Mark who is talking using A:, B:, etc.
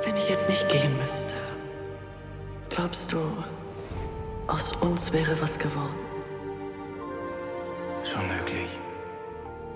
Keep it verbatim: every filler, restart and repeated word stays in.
A: Wenn ich jetzt nicht gehen müsste, glaubst du, aus uns wäre was geworden?
B: Schon möglich.